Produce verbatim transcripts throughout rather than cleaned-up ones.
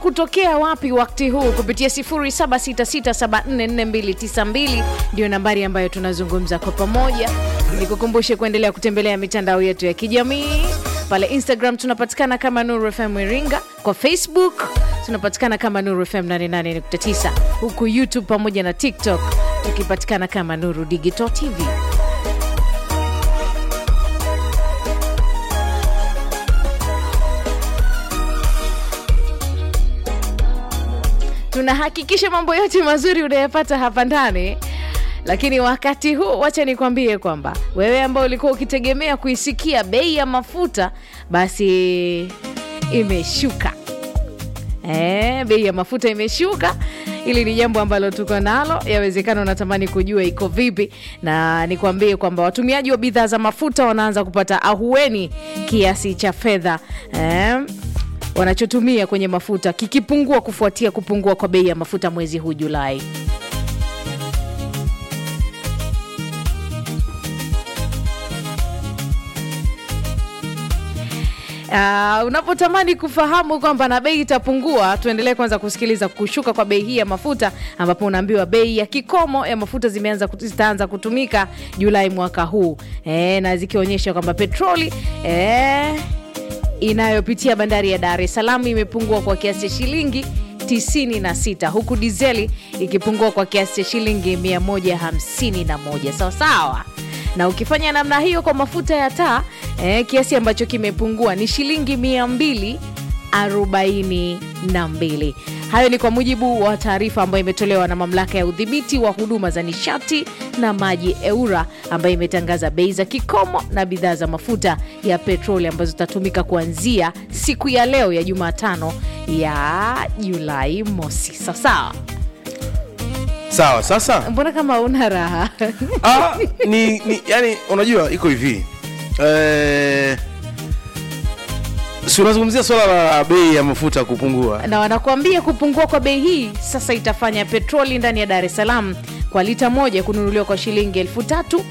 Kutokea wapi wakati huu kupitia sifuri saba sita sita saba nne nne mbili tisa mbili ndio nambari ambayo tunazungumza kwa pamoja. Nikukumbushe kuendelea kutembelea mitandao yetu ya kijamii. Pale Instagram tunapatikana kama Nuru F M Iringa, kwa Facebook tunapatikana kama Nuru F M nane nane nukta tisa, huku YouTube pamoja na TikTok tukipatikana kama Nuru Digital T V. Tunahakikisha mambo yote mazuri unayapata hapa ndani. Lakini wakati huu wacha nikwambie kwamba wewe ambao ulikuwa ukitegemea kuisikia bei ya mafuta, basi imeshuka. Eh, bei ya mafuta imeshuka. Hili ni jambo ambalo tuko nalo, yawezekana unatamani kujua iko vipi, na nikwambie kwamba watumiaji wa bidhaa za mafuta wanaanza kupata ahueni kiasi cha fedha eh wanachotumia kwenye mafuta kikipungua kufuatia kupungua kwa bei ya mafuta mwezi huu Julai. Uh, unapotamani kufahamu kwamba na bei itapungua, tuendelee kwanza kusikiliza kushuka kwa bei hii ya mafuta, ambapo unaambiwa bei ya kikomo ya mafuta zimeanza zitaanza kutumika Julai mwaka huu. Eh, na zikionyesha kwamba petroli eh inayopitia bandari ya Dar es Salaam imepungua kwa kiasi cha shilingi tisini na sita, huku dizeli ikipungua kwa kiasi cha shilingi mia moja hamsini na moja. Sawa sawa. Na ukifanya namna hiyo kwa mafuta ya taa, eh, kiasi ambacho kimepungua ni shilingi mia mbili arobaini na mbili. Hayo ni kwa mujibu wa taarifa ambayo imetolewa na Mamlaka ya Udhibiti wa Huduma za Nishati na Maji EWURA, ambayo imetangaza bei za kikomo na bidhaa za mafuta ya petroli ambazo zitatumika kuanzia siku ya leo ya Jumatano ya Julai mosi. Sawa sawa. Sawa, sasa Mbona kama una raha? Ah, ni, ni yani unajua iko hivi. Eh Si unazungumzia swala la bei ya mafuta kupungua. Na wanakuambia kupungua kwa bei hii sasa itafanya petroli ndani ya Dar es Salaam kwa lita moja kununuliwa kwa shilingi elfu tatu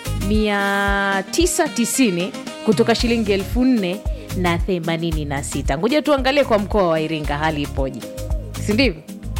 mia tisa tisini kutoka shilingi elfu nne na themanini na sita. Ngoja tuangalie kwa mkoa wa Iringa hali ipoje. Si ndivyo?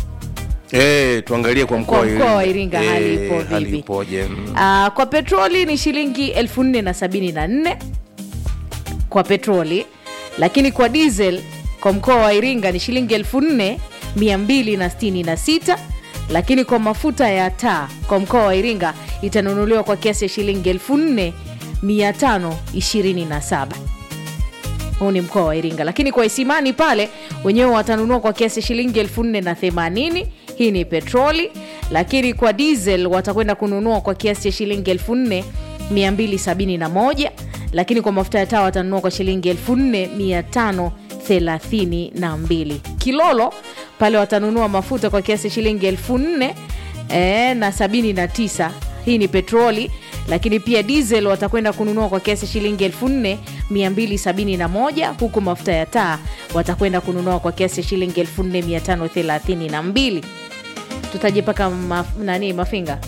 Eh, tuangalie kwa mkoa wa Iringa. Mkoa wa Iringa e, hali ipo vipi? Hali ipoje? Ah, kwa petroli ni shilingi elfu nne na sabini na nne kwa petroli. Lakini kwa diesel kwa mkoa wa Iringa ni shilingi elfu nne mia mbili na sitini na sita. Lakini kwa mafuta ya taa kwa mkoa wa Iringa itanunuliwa kwa kiasi ya shilingi elfu nne mia tano ishirini na saba. Huu ni mkoa wa Iringa. Lakini kwa Isimani pale wenyewe watanunua kwa kiasi ya shilingi elfu nne na themanini. Hii ni petroli. Lakini kwa diesel watakwenda kununua kwa kiasi cha shilingi elfu nne mia mbili sabini na moja. Lakini kwa mafuta ya taa watanunua kwa shilingi elfu nne mia tano thelathini na mbili. Kilolo pale watanunua mafuta kwa kiasi shilingi elfu nne eh, na sabini na tisa. Hii ni petroli. Lakini pia diesel watakwenda kununua kwa kiasi shilingi elfu nne mia mbili sabini na moja, huku mafuta ya taa watakwenda kununua kwa kiasi shilingi elfu nne mia tano thelathini na mbili. Tutaje paka maf, nani Mafinga?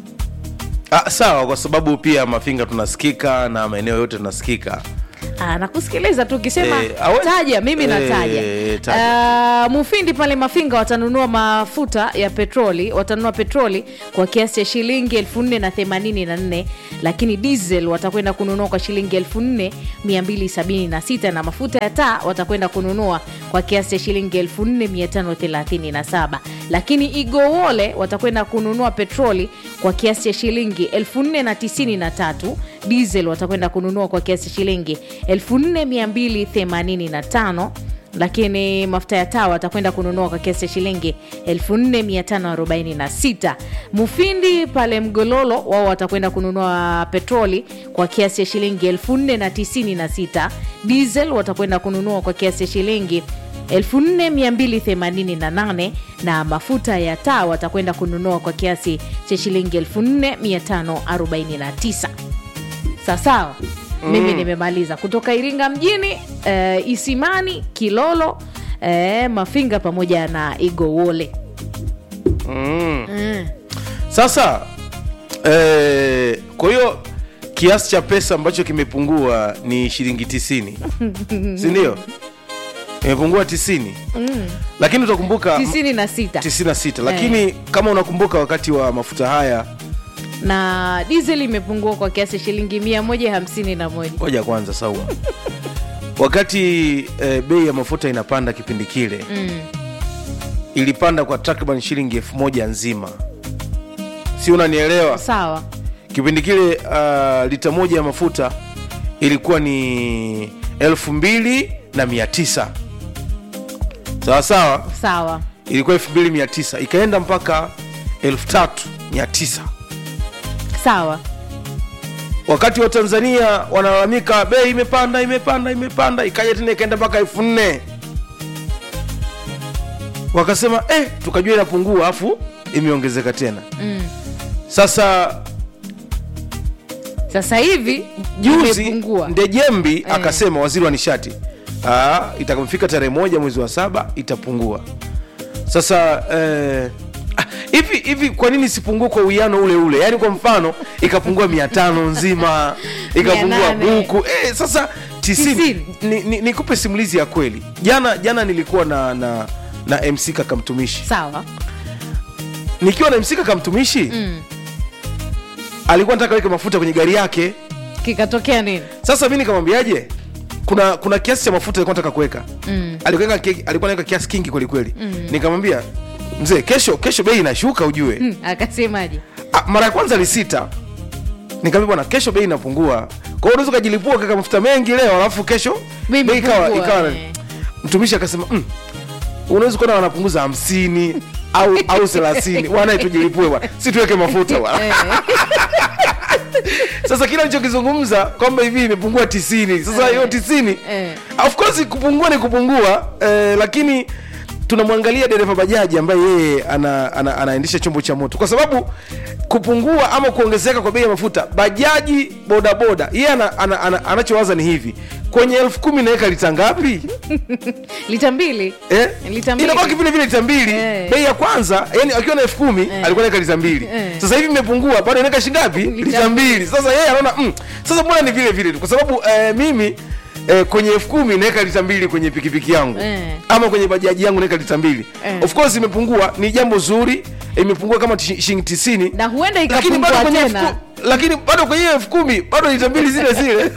Ah, sawa, kwa sababu pia Mafinga tunasikika na maeneo yote tunasikika. Ah, nakusikiliza tu ukisema e, awe... taja mimi e, nataja. Uh, Mufindi pale Mafinga watanunua mafuta ya petroli, watanunua petroli kwa kiasi cha shilingi elfu nne na themanini na nne, lakini diesel watakwenda kununua kwa shilingi elfu nne mia mbili sabini na sita, na mafuta ya taa watakwenda kununua kwa kiasi cha shilingi elfu nne mia tano thelathini na saba. Lakini Igowole watakwenda kununua petroli kwa kiasi cha shilingi elfu nne na tisini na tatu, diesel watakwenda kununua kwa kiasi shilingi elfu nne mia mbili themanini na tano, lakini mafuta ya taa watakwenda kununua kwa kiasi shilingi elfu nne mia tano arobaini na sita. Mufindi pale Mgololo wao watakwenda kununua petroli kwa kiasi shilingi elfu nne na tisini na sita, diesel watakwenda kununua kwa kiasi shilingi elfu nne mia mbili themanini na nane, na mafuta ya taa watakwenda kununua kwa kiasi cha shilingi elfu nne mia tano arobaini na tisa. Sawa. Mm. Mimi nimemaliza kutoka Iringa mjini, e, Isimani, Kilolo, e, Mafinga pamoja na Igowole. Mm. Mm. Sasa eh, kwa hiyo kiasi cha pesa ambacho kimepungua ni shilingi tisini. Si ndio? imepungua tisini. Mm. Lakini utakumbuka tisini na sita. tisini na sita. Lakini eh, kama unakumbuka wakati wa mafuta haya na diesel imepungua kwa kiasi shilingi mia moja hamsini na moja. Ngoja kwanza sawa. Wakati eh, bei ya mafuta inapanda kipindi kile. Mm. Ilipanda kwa takriban shilingi elfu moja nzima. Si unanielewa? Sawa. Kipindi kile uh, lita moja ya mafuta ilikuwa ni elfu mbili na mia tisa. Sawa sawa? Sawa. Ilikuwa elfu mbili mia tisa, ikaenda mpaka elfu tatu mia tisa. Sawa. Wakati wa Tanzania wanalalamika bei imepanda imepanda imepanda, ikaja tena ikaenda mpaka elfu nne. Wakasema eh, tukajua inapungua afu imeongezeka tena. Mm. Sasa sasa hivi juzi Ndejembi eh, akasema waziri wa nishati, ah, itakapofika tarehe moja mwezi wa saba itapungua. Sasa eh, hivi hivi kwa nini sipungue kwa uwiano ule ule? Yaani kwa mfano ikapungua mia tano nzima, ikapungua buku. Eh, sasa tisini. Nikupe ni, ni simulizi ya kweli. Jana jana nilikuwa na na na M C Kaka Mtumishi. Sawa. Nikiwa na M C Kaka Mtumishi, mm, alikuwa anataka weke mafuta kwenye gari yake. Kikatokea nini? Sasa mimi nikamwambiaje? Kuna kuna kiasi cha mafuta alikuwa anataka kuweka. Mm. Alikuwa alikuwa anaweka kiasi kingi kweli kweli. Mm. Nikamwambia, "Mzee, kesho kesho bei inashuka ujue." Mm. Akasemaje? Mara ya kwanza alisita. Nikamwambia bwana, kesho bei inapungua. Kwa hiyo unaweza kujilipua kaka mafuta mengi leo alafu kesho bei ikawa ikawa. Mtumishi akasema, "Mm. Unaweza kuona wanapunguza hamsini au au thelathini. Wana tujilipue bwana. Si tuweke mafuta bwana." Sasa kila nilichokizungumza kwamba hivi imepungua tisini. Sasa hiyo tisini, of course kupungua ni kupungua, eh, lakini tunamwangalia dereva bajaji ambaye yeye ana, ana, anaendesha chombo cha moto, kwa sababu kupungua ama kuongezeka kwa bei ya mafuta, bajaji bodaboda yeye ana, ana, ana, anachowaza ni hivi, kwenye elfu kumi naweka lita ngapi? Lita mbili. Eh? Lita mbili. Inabaki vile vile lita mbili. Eh. Bei ya kwanza, yani akiwa na elfu kumi, eh, alikuwa anaweka lita mbili. Eh. Sasa hivi imepungua, bado anaweka shilingi ngapi? Lita mbili. Sasa yeye anaona, mm, sasa mbona ni vile vile tu? Kwa sababu eh, mimi eh, kwenye elfu kumi naweka lita mbili kwenye pikipiki yangu. Eh. Ama kwenye bajaji yangu naweka lita mbili. Eh. Of course imepungua, ni jambo zuri, imepungua kama shilingi tisini. Na huenda ikapungua tena. Lakini bado kwenye elfu kumi bado lita mbili zile zile.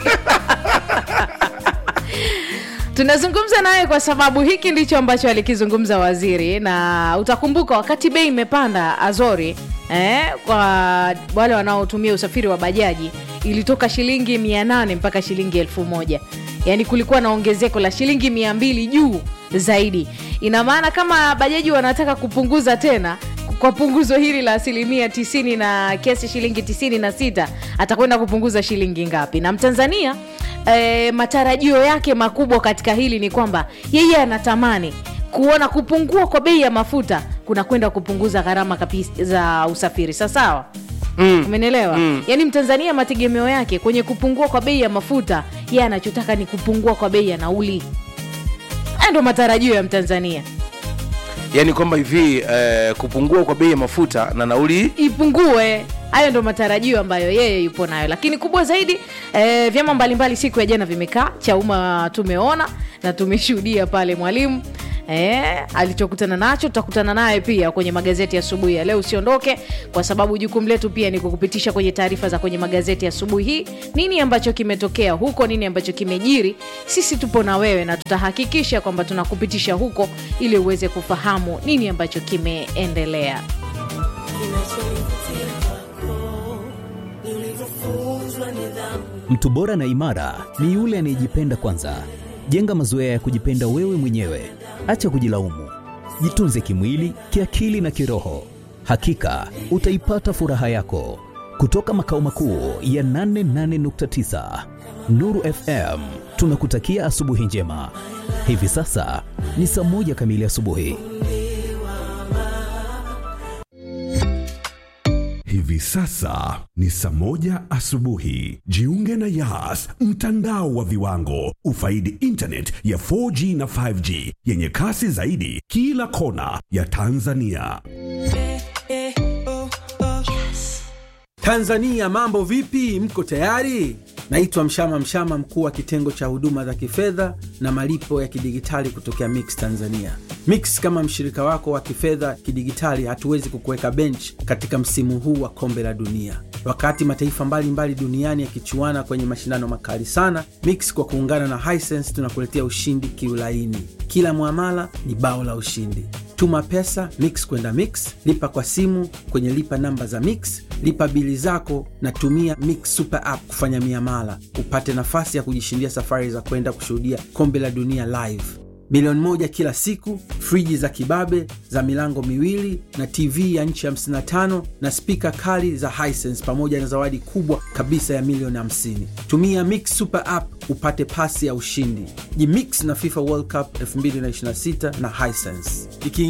Tunazungumza naye kwa sababu hiki ndicho ambacho alikizungumza waziri, na utakumbuka wakati bei imepanda Azori, eh, kwa wale wanaotumia usafiri wa bajaji ilitoka shilingi mia nane mpaka shilingi elfu moja. Yaani kulikuwa na ongezeko la shilingi mia mbili juu zaidi. Ina maana kama bajaji wanataka kupunguza tena kwa punguzo hili la asilimia tisini na kiasi shilingi tisini na sita, atakwenda kupunguza shilingi ngapi? Na Mtanzania E, matarajio yake makubwa katika hili ni kwamba yeye anatamani kuona kupungua kwa bei ya mafuta kuna kwenda kupunguza gharama kabisa za usafiri. Sawa? Mm. Umeelewa? Mm. Yaani Mtanzania mategemeo yake kwenye kupungua kwa bei ya mafuta, yeye anachotaka ni kupungua kwa bei ya nauli. Ndio matarajio ya Mtanzania. Yaani kwamba hivi eh, kupungua kwa bei ya mafuta na nauli ipungue. Hayo ndo matarajio ambayo yeye yupo nayo. Lakini kubwa zaidi, e, vyama mbalimbali siku ya jana vimekaa, Chauma tumeona na tumeshuhudia pale Mwalimu eh alichokutana nacho. Tutakutana naye pia kwenye magazeti ya asubuhi ya leo. Usiondoke, kwa sababu jukumu letu pia ni kukupitisha kwenye taarifa za kwenye magazeti ya asubuhi hii. Nini ambacho kimetokea huko, nini ambacho kimejiri. Sisi tupo na wewe na tutahakikisha kwamba tunakupitisha huko ili uweze kufahamu nini ambacho kimeendelea. Mtu bora na imara ni yule anayejipenda kwanza. Jenga mazoea ya kujipenda wewe mwenyewe. Acha kujilaumu. Jitunze kimwili, kiakili na kiroho. Hakika utaipata furaha yako. Kutoka makao makuu ya nane nane nukta tisa Nuru F M, tunakutakia asubuhi njema. Hivi sasa ni saa moja kamili asubuhi. Hivi sasa ni saa moja asubuhi. Jiunge na Yas, mtandao wa viwango. Ufaidi internet ya four G na five G yenye kasi zaidi kila kona ya Tanzania. Tanzania, mambo vipi? Mko tayari? Naitwa Mshama Mshama, mkuu wa kitengo cha huduma za kifedha na malipo ya kidigitali kutokea Mix Tanzania. Mix kama mshirika wako wa kifedha kidigitali, hatuwezi kukuweka bench katika msimu huu wa kombe la dunia. Wakati mataifa mbalimbali mbali duniani yakichuana kwenye mashindano makali sana, Mix kwa kuungana na Hisense tunakuletea ushindi kiulaini. Kila muamala ni bao la ushindi. Tuma pesa Mix kwenda Mix, lipa kwa simu kwenye lipa namba za Mix, lipa bili zako na tumia Mix Super App kufanya miamala, upate nafasi ya kujishindia safari za kwenda kushuhudia kombe la dunia live. Milioni moja kila siku, friji za kibabe za milango miwili na T V ya nchi hamsini na tano na speaker kali za Hisense pamoja na zawadi kubwa kabisa ya milioni hamsini. Tumia Mix Super App upate pasi ya ushindi. Jimix na FIFA World Cup elfu mbili ishirini na sita na Hisense. Iki